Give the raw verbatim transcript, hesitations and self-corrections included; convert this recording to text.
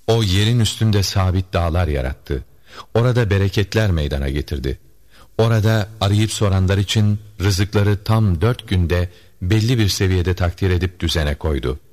O yerin üstünde sabit dağlar yarattı. Orada bereketler meydana getirdi. Orada arayıp soranlar için rızıkları tam dört günde belli bir seviyede takdir edip düzene koydu.